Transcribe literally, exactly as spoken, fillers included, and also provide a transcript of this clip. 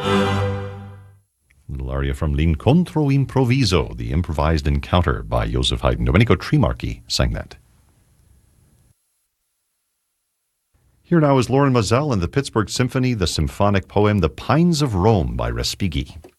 Little aria from L'Incontro Improviso, the improvised encounter by Joseph Haydn. Domenico Trimarchi sang that. Here now is Loren Maazel and the Pittsburgh Symphony, the symphonic poem The Pines of Rome by Respighi.